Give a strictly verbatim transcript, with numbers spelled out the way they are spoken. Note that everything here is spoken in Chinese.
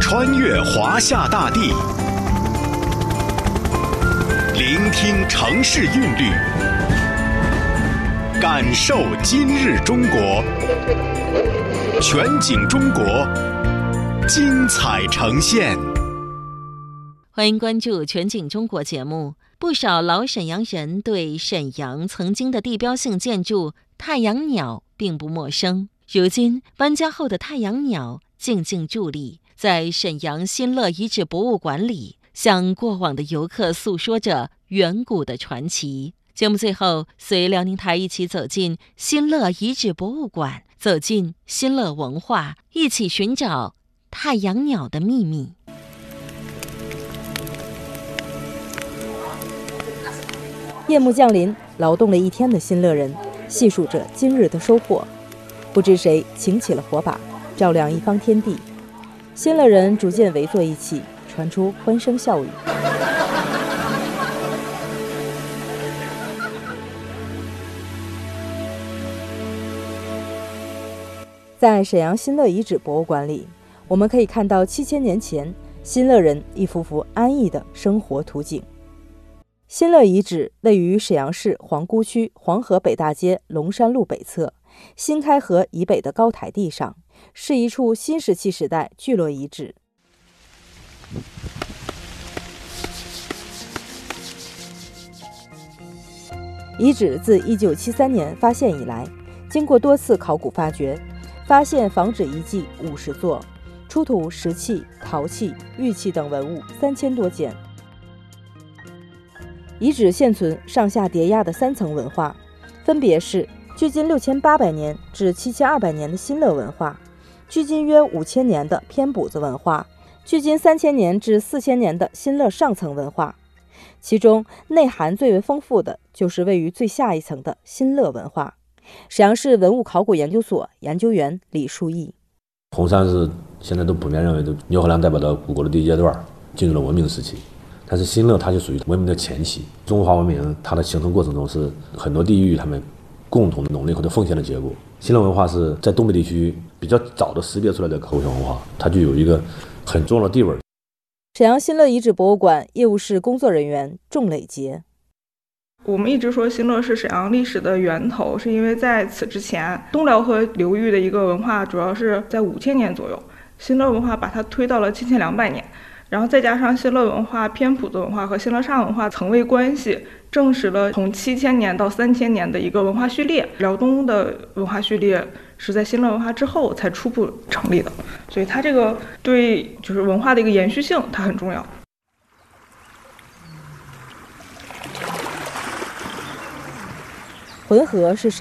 穿越华夏大地，聆听城市韵律，感受今日中国。全景中国，精彩呈现。 欢迎关注全景中国节目。不少老沈阳人对沈阳曾经的地标性建筑太阳鸟并不陌生。如今搬家后的太阳鸟静静伫立在沈阳新乐遗址博物馆里，向过往的游客诉说着远古的传奇。节目最后，随辽宁台一起走进新乐遗址博物馆，走进新乐文化，一起寻找太阳鸟的秘密。 夜幕降临，劳动了一天的新乐人细数着今日的收获，不知谁擎起了火把，照亮一方天地。新乐人逐渐围坐一起，传出欢声笑语。在沈阳新乐遗址博物馆里，我们可以看到七千年前新乐人一幅幅安逸的生活图景。新乐遗址位于沈阳市皇姑区黄河北大街龙山路北侧新开河以北的高台地上，是一处新石器时代聚落遗址。遗址自一九七三年发现以来，经过多次考古发掘，发现仿纸遗迹五十座，出土石器、陶器、玉器等文物三千多件。遗址现存上下叠压的三层文化，分别是距今六千八百年至七千二百年的新乐文化，距今约五千年的偏补子文化，距今三千年至四千年的新乐上层文化。其中内涵最为丰富的就是位于最下一层的新乐文化。沈阳市文物考古研究所研究员李树义： 红山是现在都普遍认为的牛河梁代表的古国的第一阶段，进入了文明时期。但是新乐它就属于文明的前期，中华文明它的形成过程中是很多地域他们共同的努力和奉献的结果。新乐文化是在东北地区比较早的识别出来的口传文化，它就有一个很重要的地位。 沈阳新乐遗址博物馆业务室工作人员仲磊杰： 我们一直说新乐是沈阳历史的源头，是因为在此之前东辽河流域的一个文化主要是在五千年左右，新乐文化把它推到了七千两百年，然后再加上新乐文化、偏朴子文化和新乐上文化层位关系，证实了从七千年到三千年的一个文化序列。辽东的文化序列是在新乐文化之后才初步成立的，所以它这个对就是文化的一个延续性它很重要。 浑河是沈